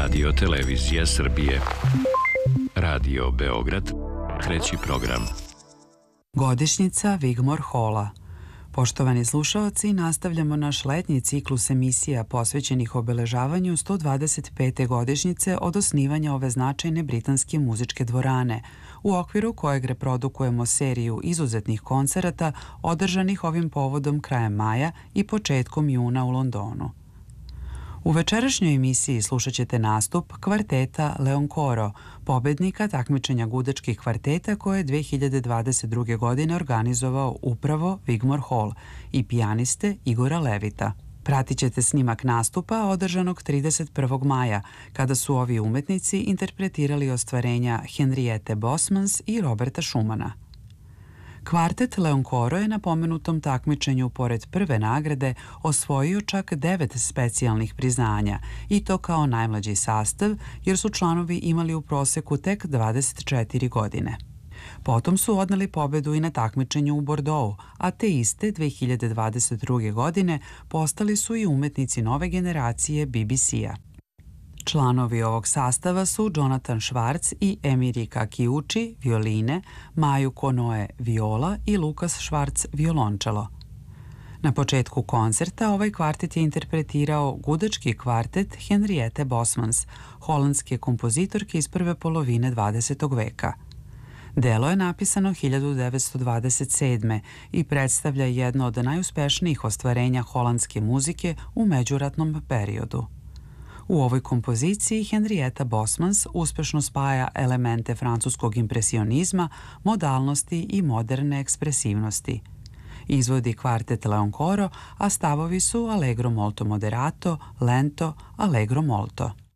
Radio Televizija Srbije. Radio Beograd, treći program. Godišnjica Wigmore Halla. Poštovani slušaoci, nastavljamo naš letnji ciklus emisija posvećenih obeležavanju 125. godišnjice od osnivanja ove značajne britanske muzičke dvorane, u okviru kojeg reprodukujemo seriju izuzetnih koncerata održanih ovim povodom krajem maja i početkom juna u Londonu. U večerašnjoj emisiji slušat ćete nastup kvarteta Leoncoro, pobednika takmičenja gudačkih kvarteta koje je 2022. godine organizovao upravo Wigmore Hall, i pijaniste Igora Levita. Pratit ćete snimak nastupa održanog 31. maja, kada su ovi umetnici interpretirali ostvarenja Henriette Bosmans i Roberta Schumana. Kvartet Leoncoro je na pomenutom takmičenju pored prve nagrade osvojio čak 9 specijalnih priznanja, i to kao najmlađi sastav, jer su članovi imali u proseku tek 24 godine. Potom su odneli pobedu i na takmičenju u Bordeauxu, a te iste 2022. godine postali su i umetnici nove generacije BBC-a. Članovi ovog sastava su Jonathan Schwartz i Emirika Kiuchi, violine, Maju Konoe, viola i Lukas Schwartz, violončelo. Na početku koncerta ovaj kvartet je interpretirao gudački kvartet Henriette Bosmans, holandske kompozitorke iz prve polovine 20. veka. Delo je napisano 1927. i predstavlja jedno od najuspešnijih ostvarenja holandske muzike u međuratnom periodu. U ovoj kompoziciji Henrietta Bosmans uspešno spaja elemente francuskog impresionizma, modalnosti i moderne ekspresivnosti. Izvodi kvartet Leoncoro, a stavovi su allegro molto moderato, lento, allegro molto.